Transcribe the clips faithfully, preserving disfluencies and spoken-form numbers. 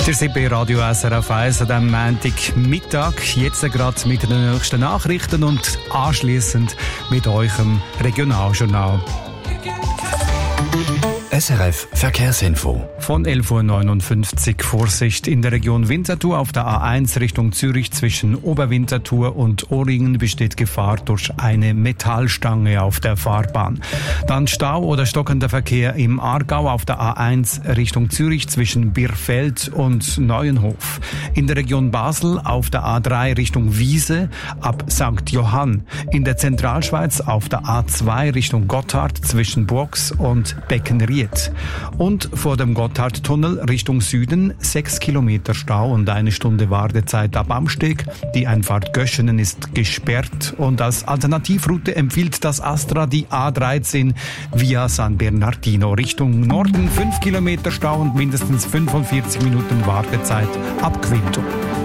Ihr seid bei Radio S R F eins an diesem Montagmittag. Jetzt gerade mit den nächsten Nachrichten und anschliessend mit eurem Regionaljournal. S R F Verkehrsinfo. Von elf Uhr neunundfünfzig Vorsicht in der Region Winterthur auf der A eins Richtung Zürich zwischen Oberwinterthur und Ohringen besteht Gefahr durch eine Metallstange auf der Fahrbahn. Dann Stau oder stockender Verkehr im Aargau auf der A eins Richtung Zürich zwischen Birfeld und Neuenhof. In der Region Basel auf der A drei Richtung Wiese ab Sankt Johann. In der Zentralschweiz auf der A zwei Richtung Gotthard zwischen Burgs und Beckenried. Und vor dem Gotthardtunnel Richtung Süden sechs Kilometer Stau und eine Stunde Wartezeit ab Amsteg. Die Einfahrt Göschenen ist gesperrt und als Alternativroute empfiehlt das Astra die A dreizehn via San Bernardino Richtung Norden. fünf Kilometer Stau und mindestens fünfundvierzig Minuten Wartezeit ab Quinto.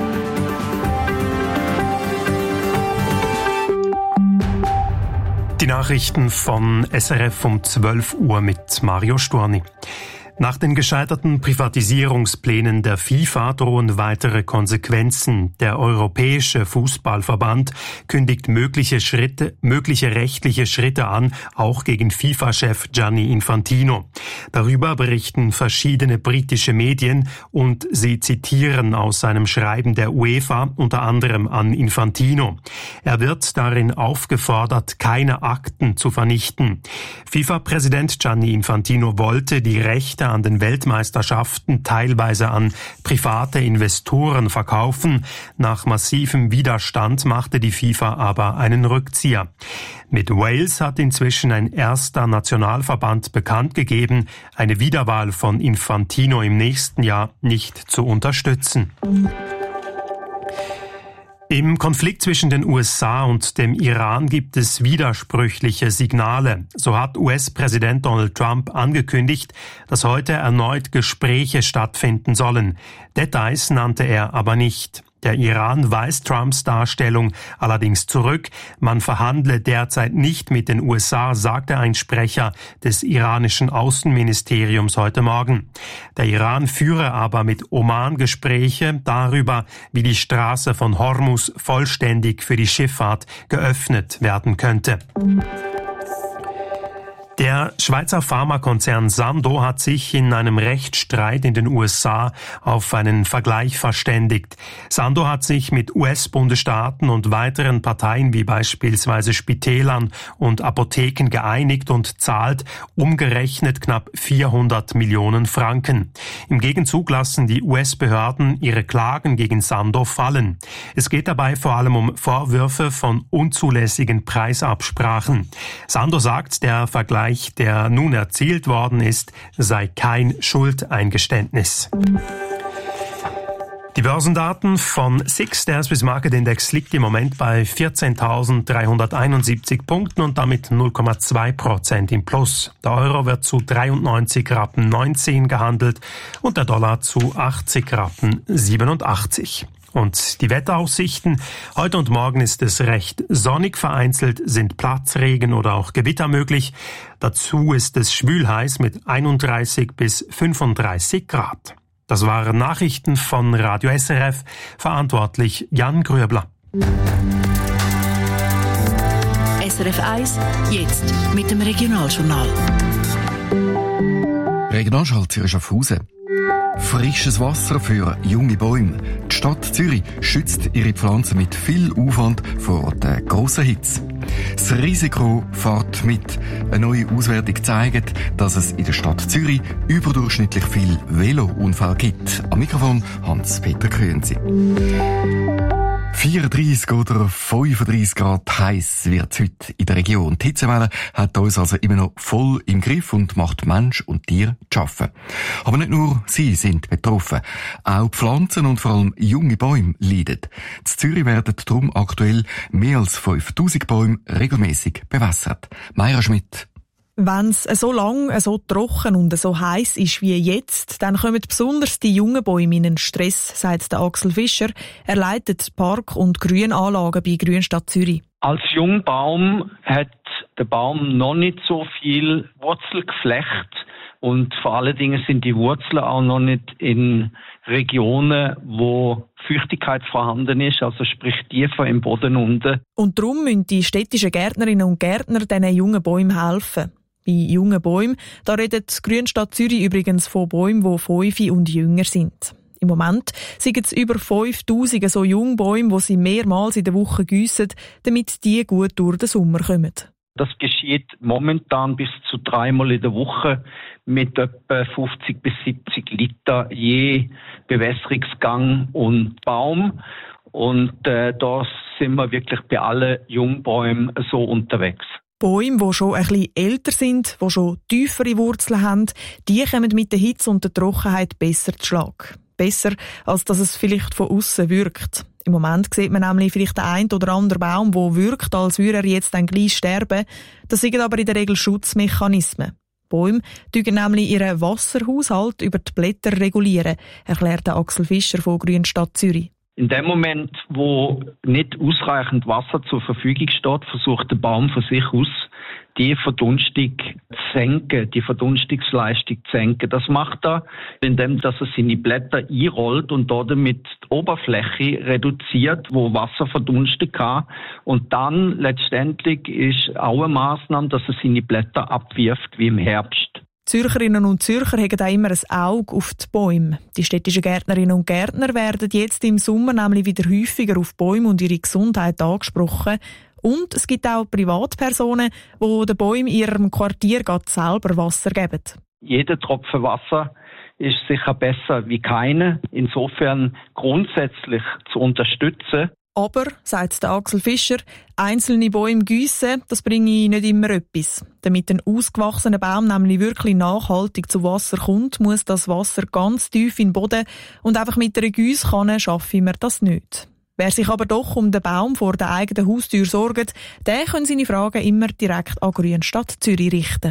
Die Nachrichten von S R F um zwölf Uhr mit Mario Storni. Nach den gescheiterten Privatisierungsplänen der FIFA drohen weitere Konsequenzen. Der Europäische Fußballverband kündigt mögliche Schritte, mögliche rechtliche Schritte an, auch gegen FIFA-Chef Gianni Infantino. Darüber berichten verschiedene britische Medien und sie zitieren aus einem Schreiben der UEFA unter anderem an Infantino. Er wird darin aufgefordert, keine Akten zu vernichten. FIFA-Präsident Gianni Infantino wollte die Rechte an den Weltmeisterschaften teilweise an private Investoren verkaufen. Nach massivem Widerstand machte die FIFA aber einen Rückzieher. Mit Wales hat inzwischen ein erster Nationalverband bekannt gegeben, eine Wiederwahl von Infantino im nächsten Jahr nicht zu unterstützen. Im Konflikt zwischen den U S A und dem Iran gibt es widersprüchliche Signale. So hat U S-Präsident Donald Trump angekündigt, dass heute erneut Gespräche stattfinden sollen. Details nannte er aber nicht. Der Iran weist Trumps Darstellung allerdings zurück. Man verhandle derzeit nicht mit den U S A, sagte ein Sprecher des iranischen Außenministeriums heute Morgen. Der Iran führe aber mit Oman Gespräche darüber, wie die Straße von Hormuz vollständig für die Schifffahrt geöffnet werden könnte. Der Schweizer Pharmakonzern Sandoz hat sich in einem Rechtsstreit in den U S A auf einen Vergleich verständigt. Sandoz hat sich mit U S-Bundesstaaten und weiteren Parteien wie beispielsweise Spitälern und Apotheken geeinigt und zahlt umgerechnet knapp vierhundert Millionen Franken. Im Gegenzug lassen die U S-Behörden ihre Klagen gegen Sandoz fallen. Es geht dabei vor allem um Vorwürfe von unzulässigen Preisabsprachen. Sandoz sagt, der Vergleich, der nun erzielt worden ist, sei kein Schuldeingeständnis. Die Börsendaten von S I X, der Swiss Market Index, liegt im Moment bei vierzehntausenddreihunderteinundsiebzig Punkten und damit null Komma zwei Prozent im Plus. Der Euro wird zu dreiundneunzig Rappen neunzehn gehandelt und der Dollar zu achtzig Rappen siebenundachtzig. Und die Wetteraussichten. Heute und morgen ist es recht sonnig, vereinzelt sind Platzregen oder auch Gewitter möglich. Dazu ist es schwülheiß mit einunddreißig bis fünfunddreißig Grad. Das waren Nachrichten von Radio S R F, verantwortlich Jan Gröbler. S R F eins, jetzt mit dem Regionaljournal. Regionalschalt Zürich Schaffhausen. Frisches Wasser für junge Bäume. Die Stadt Zürich schützt ihre Pflanzen mit viel Aufwand vor der grossen Hitze. Das Risiko fährt mit. Eine neue Auswertung zeigt, dass es in der Stadt Zürich überdurchschnittlich viel Velounfälle gibt. Am Mikrofon Hans-Peter Krönzi. vierunddreißig oder fünfunddreißig Grad heiß wird es heute in der Region. Die Hitzewelle hat uns also immer noch voll im Griff und macht Mensch und Tier zu arbeiten. Aber nicht nur sie sind betroffen. Auch Pflanzen und vor allem junge Bäume leiden. In Zürich werden darum aktuell mehr als fünftausend Bäume regelmäßig bewässert. Mayra Schmidt. Wenn es so lang, so trocken und so heiß ist wie jetzt, dann kommen besonders die jungen Bäume in einen Stress, sagt der Axel Fischer. Er leitet Park- und Grünanlagen bei Grünstadt Zürich. Als Jungbaum hat der Baum noch nicht so viel Wurzelgeflecht, Und vor allen Dingen sind die Wurzeln auch noch nicht in Regionen, wo Feuchtigkeit vorhanden ist, also sprich tiefer im Boden unten. Und darum müssen die städtischen Gärtnerinnen und Gärtner diesen jungen Bäumen helfen. Bei jungen Bäumen, da redet die Grünstadt Zürich übrigens von Bäumen, die fünf und jünger sind. Im Moment sind es über fünftausend so Jungbäume, die sie mehrmals in der Woche giessen, damit die gut durch den Sommer kommen. Das geschieht momentan bis zu dreimal in der Woche mit etwa fünfzig bis siebzig Liter je Bewässerungsgang und Baum. Und äh, da sind wir wirklich bei allen Jungbäumen so unterwegs. Bäume, die schon ein bisschen älter sind, die schon tiefere Wurzeln haben, die kommen mit der Hitze und der Trockenheit besser zu Schlag. Besser, als dass es vielleicht von außen wirkt. Im Moment sieht man nämlich vielleicht den einen oder anderen Baum, der wirkt, als würde er jetzt dann gleich sterben. Das sind aber in der Regel Schutzmechanismen. Bäume tun nämlich ihren Wasserhaushalt über die Blätter regulieren, erklärt Axel Fischer von Grünstadt Zürich. In dem Moment, wo nicht ausreichend Wasser zur Verfügung steht, versucht der Baum von sich aus, die Verdunstung zu senken, die Verdunstungsleistung zu senken. Das macht er, indem dass er seine Blätter einrollt und damit die Oberfläche reduziert, wo Wasser verdunsten kann. Und dann letztendlich ist auch eine Massnahme, dass er seine Blätter abwirft wie im Herbst. Zürcherinnen und Zürcher haben auch immer ein Auge auf die Bäume. Die städtischen Gärtnerinnen und Gärtner werden jetzt im Sommer nämlich wieder häufiger auf Bäume und ihre Gesundheit angesprochen. Und es gibt auch Privatpersonen, die den Bäumen in ihrem Quartier gerade selber Wasser geben. Jeder Tropfen Wasser ist sicher besser wie keine. Insofern grundsätzlich zu unterstützen. Aber, sagt der Axel Fischer, einzelne Bäume giessen, das bringe nicht immer etwas. Damit ein ausgewachsener Baum nämlich wirklich nachhaltig zu Wasser kommt, muss das Wasser ganz tief in den Boden und einfach mit einer Giesskanne schaffen wir das nicht. Wer sich aber doch um den Baum vor der eigenen Haustür sorgt, der kann seine Fragen immer direkt an Grünstadt Zürich richten.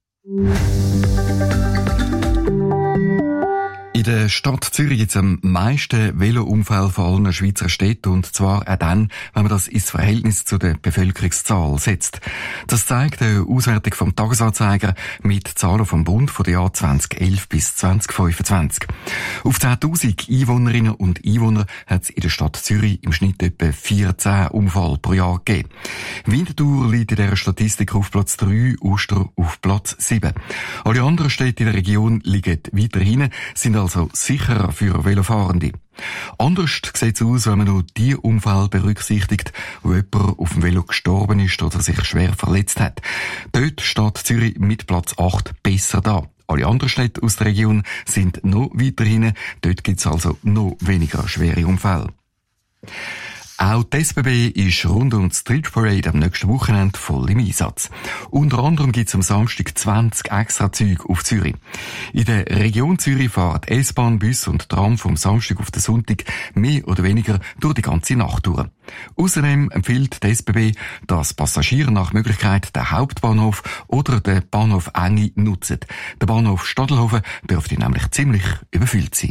In der Stadt Zürich gibt es am meisten Velounfälle von allen Schweizer Städten, und zwar auch dann, wenn man das ins Verhältnis zu der Bevölkerungszahl setzt. Das zeigt eine Auswertung vom Tagesanzeiger mit Zahlen vom Bund von den Jahren zweitausendelf bis zweitausendfünfundzwanzig. Auf zehntausend Einwohnerinnen und Einwohner hat es in der Stadt Zürich im Schnitt etwa vierzehn Unfälle pro Jahr gegeben. Winterthur liegt in dieser Statistik auf Platz drei, Uster auf Platz sieben. Alle anderen Städte in der Region liegen weiter hinten, sind also sicherer für Velofahrende. Anders sieht es aus, wenn man noch die Unfälle berücksichtigt, wo jemand auf dem Velo gestorben ist oder sich schwer verletzt hat. Dort steht Zürich mit Platz acht besser da. Alle anderen Städte aus der Region sind noch weiter hinten. Dort gibt es also noch weniger schwere Unfälle. Auch die S B B ist rund um die Street Parade am nächsten Wochenende voll im Einsatz. Unter anderem gibt es am Samstag zwanzig Extrazüge auf Zürich. In der Region Zürich fahren S-Bahn, Bus und Tram vom Samstag auf den Sonntag mehr oder weniger durch die ganze Nacht durch. Außerdem empfiehlt die S B B, dass Passagiere nach Möglichkeit den Hauptbahnhof oder den Bahnhof Enge nutzen. Der Bahnhof Stadelhofen dürfte nämlich ziemlich überfüllt sein.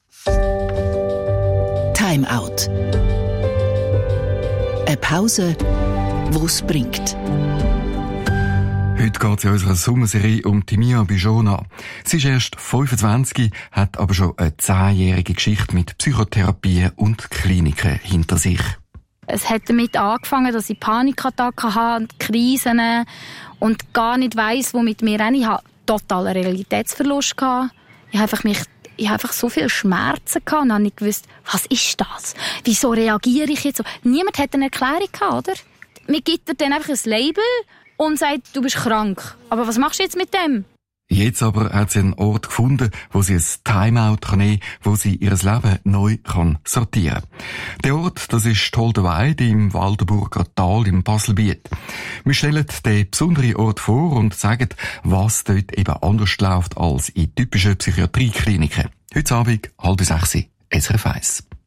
Time Out. Eine Pause, die es bringt. Heute geht es in unserer Sommerserie um Timia Bijona. Sie ist erst fünfundzwanzig, hat aber schon eine zehnjährige Geschichte mit Psychotherapie und Kliniken hinter sich. Es hat damit angefangen, dass ich Panikattacken hatte, Krisen und gar nicht weiss, wo mit mir rein. Ich hatte totalen Realitätsverlust. Ich habe einfach mich Ich hatte einfach so viele Schmerzen und dann habe ich gewusst, was ist das? Wieso reagiere ich jetzt so? Niemand hat eine Erklärung gehabt, oder? Mir gibt er dann einfach ein Label und sagt, du bist krank. Aber was machst du jetzt mit dem? Jetzt aber hat sie einen Ort gefunden, wo sie ein Timeout nehmen kann, wo sie ihr Leben neu kann sortieren kann. Der Ort, das ist Holdenweide im Waldenburger Tal im Baselbiet. Wir stellen den besonderen Ort vor und sagen, was dort eben anders läuft als in typischen Psychiatriekliniken. Heute Abend, halb sechs, S R F eins.